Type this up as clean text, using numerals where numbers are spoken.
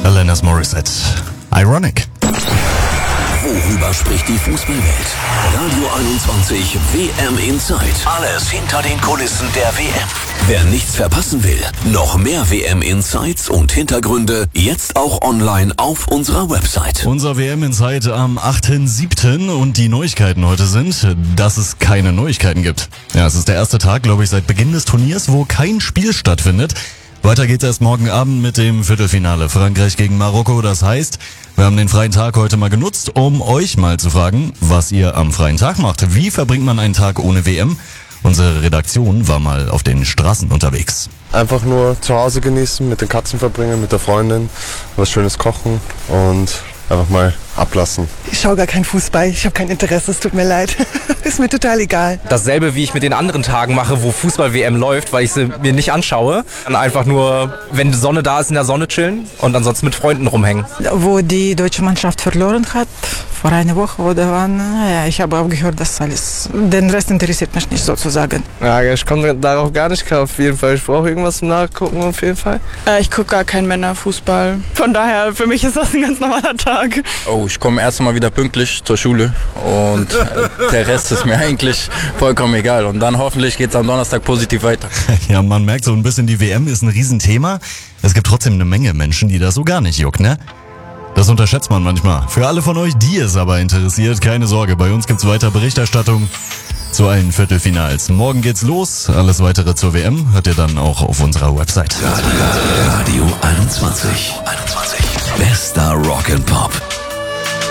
Alanis Morissette. Ironic. Worüber spricht die Fußballwelt? Radio 21 WM Inside. Alles hinter den Kulissen der WM. Wer nichts verpassen will, noch mehr WM Insights und Hintergründe jetzt auch online auf unserer Website. Unser WM Inside am 8.7. und die Neuigkeiten heute sind, dass es keine Neuigkeiten gibt. Ja, es ist der erste Tag, glaube ich, seit Beginn des Turniers, wo kein Spiel stattfindet. Weiter geht's erst morgen Abend mit dem Viertelfinale Frankreich gegen Marokko. Das heißt, wir haben den freien Tag heute mal genutzt, um euch mal zu fragen, was ihr am freien Tag macht. Wie verbringt man einen Tag ohne WM? Unsere Redaktion war mal auf den Straßen unterwegs. Einfach nur zu Hause genießen, mit den Katzen verbringen, mit der Freundin, was Schönes kochen und einfach mal ablassen. Ich schaue gar keinen Fußball, ich habe kein Interesse, es tut mir leid. Ist mir total egal. Dasselbe, wie ich mit den anderen Tagen mache, wo Fußball-WM läuft, weil ich sie mir nicht anschaue. Dann einfach nur, wenn die Sonne da ist, in der Sonne chillen und ansonsten mit Freunden rumhängen. Wo die deutsche Mannschaft verloren hat, vor einer Woche oder wann, ja, ich habe auch gehört, das alles. Den Rest interessiert mich nicht sozusagen. Ja, ich komme darauf gar nicht klar, auf jeden Fall. Ich brauche irgendwas zum Nachgucken auf jeden Fall. Ich gucke gar keinen Männerfußball. Von daher, für mich ist das ein ganz normaler Tag. Oh, ich komme erst mal wieder pünktlich zur Schule und der Rest ist mir eigentlich vollkommen egal. Und dann hoffentlich geht es am Donnerstag positiv weiter. Ja, man merkt so ein bisschen, die WM ist ein Riesenthema. Es gibt trotzdem eine Menge Menschen, die das so gar nicht juckt, ne? Das unterschätzt man manchmal. Für alle von euch, die es aber interessiert, keine Sorge, bei uns gibt's weiter Berichterstattung zu allen Viertelfinals. Morgen geht's los. Alles weitere zur WM hört ihr dann auch auf unserer Website. Radio 21. Bester Rock and Pop.